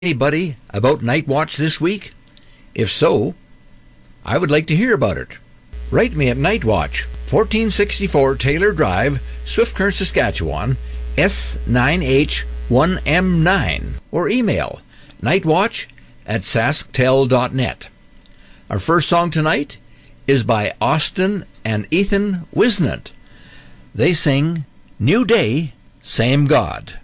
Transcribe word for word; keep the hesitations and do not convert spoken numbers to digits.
Anybody about Night Watch this week? If so, I would like to hear about it. Write me at Night Watch, fourteen sixty-four Taylor Drive, Swift Current, Saskatchewan, S nine H one M nine, or email nightwatch at sasktel dot net. Our first song tonight is by Austin and Ethan Wisnant. They sing New Day, Same God.